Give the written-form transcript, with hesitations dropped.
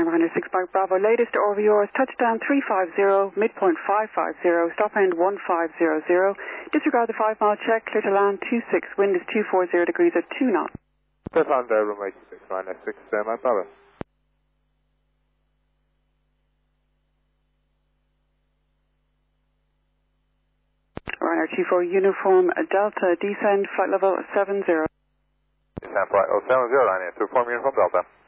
Ryanair 6 Mike Bravo, latest over yours, touchdown 350, midpoint 550, stop end 1500, disregard the 5 mile check, clear to land 26, wind is 240 degrees at 2 knots. Clear to land, runway 26, Ryanair 6 Mike Bravo. Ryanair 24 Uniform Delta, descend, flight level 70. Descend flight 070, Ryanair 24 Uniform Delta.